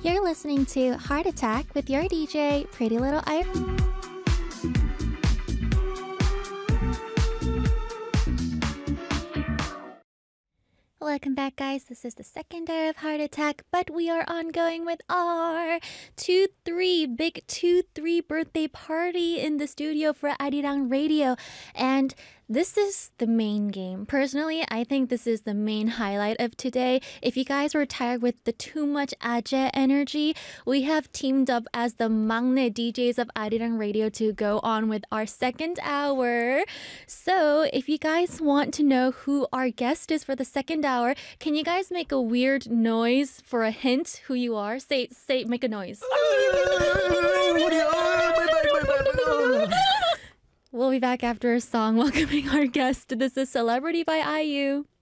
You're listening to Heart Attack with your DJ, Pretty Little Iris. Welcome back, guys. This is the second hour of Heart Attack, but we are ongoing with our 2-3 big 2-3 birthday party in the studio for Arirang Radio. And this is the main game. Personally, I think this is the main highlight of today. If you guys were tired with the too much Aje energy, we have teamed up as the Maknae DJs of Arirang Radio to go on with our second hour. So if you guys want to know who our guest is for the second hour, can you guys make a weird noise for a hint who you are? Make a noise. We'll be back after a song welcoming our guest. This is Celebrity by IU.